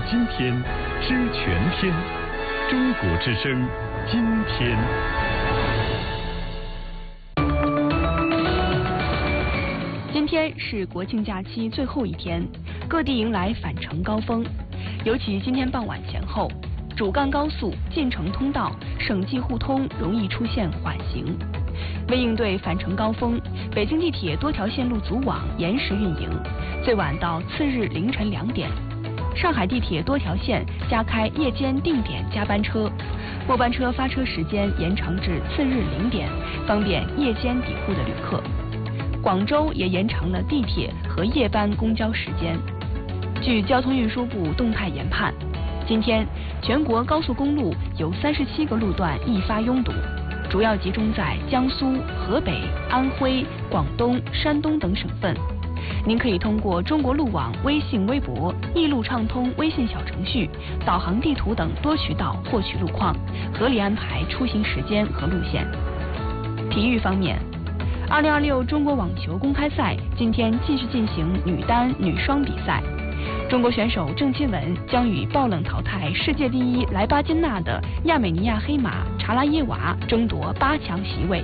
今天，知全天。中国之声，今天。 今天是国庆假期最后一天，各地迎来返程高峰。尤其今天傍晚前后，主干高速、进城通道、省际互通容易出现缓行。为应对返程高峰，北京地铁多条线路组网延时运营，最晚到次日凌晨2点。上海地铁多条线加开夜间定点加班车，末班车发车时间延长至次日0点，方便夜间抵沪的旅客。广州也延长了地铁和夜班公交时间。据交通运输部动态研判，今天全国高速公路有37个路段易发拥堵，主要集中在江苏、河北、安徽、广东、山东等省份。您可以通过中国路网微信、微博、易路畅通微信小程序、导航地图等多渠道获取路况，合理安排出行时间和路线。体育方面，2026中国网球公开赛今天继续进行女单、女双比赛。中国选手郑钦文将与爆冷淘汰世界第一莱巴金纳的亚美尼亚黑马查拉耶娃争夺8强席位。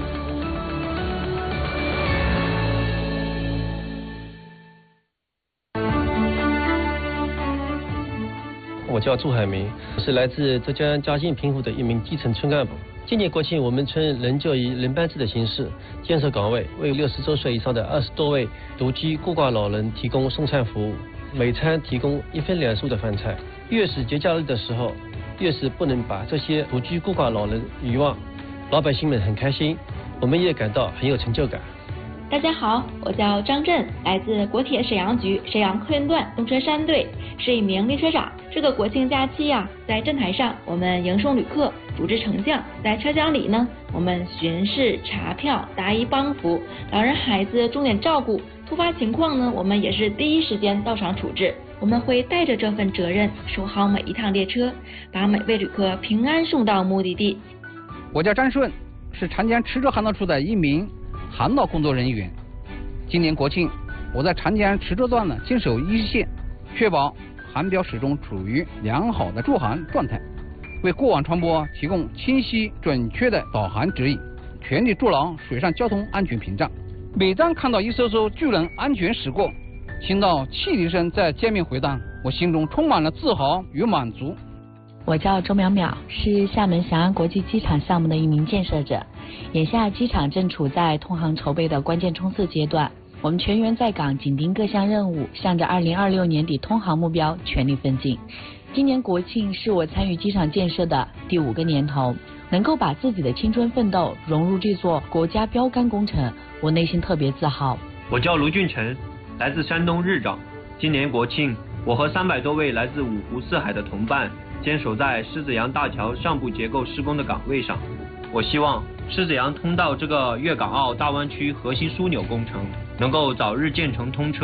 我叫朱海明，是来自浙江嘉兴平湖的一名基层村干部。今年国庆，我们村仍旧以轮班制的形式建设岗位，为60周岁以上的20多位独居孤寡老人提供送餐服务，每餐提供1分2粟的饭菜。越是节假日的时候，越是不能把这些独居孤寡老人遗忘。老百姓们很开心，我们也感到很有成就感。 大家好，我叫张震，来自国铁沈阳局沈阳客运段动车3队，是一名列车长。这个国庆假期在站台上我们迎送旅客，组织乘降；在车厢里呢，我们巡视、查票、答疑帮扶，老人孩子重点照顾。突发情况呢，我们也是第一时间到场处置。我们会带着这份责任，守好每一趟列车，把每位旅客平安送到目的地。 我叫张顺，是长江池州航道处的一名航道工作人员。今年国庆，我在长江池州段呢坚守一线，确保航标始终处于良好的驻航状态，为过往船舶提供清晰准确的导航指引，全力筑牢水上交通安全屏障。每当看到一艘艘巨轮安全驶过，听到汽笛声在街面回荡，我心中充满了自豪与满足。 我叫周淼淼，是厦门翔安国际机场项目的一名建设者。眼下机场正处在通航筹备的关键冲刺阶段，我们全员在岗，紧盯各项任务，向着2026年底通航目标全力奋进。今年国庆是我参与机场建设的第5个年头，能够把自己的青春奋斗融入这座国家标杆工程，我内心特别自豪。 我叫卢俊成，来自山东日照。今年国庆，我和300多位来自5湖4海的同伴坚守在狮子洋大桥上部结构施工的岗位上。我希望狮子洋通道这个粤港澳大湾区核心枢纽工程能够早日建成通车。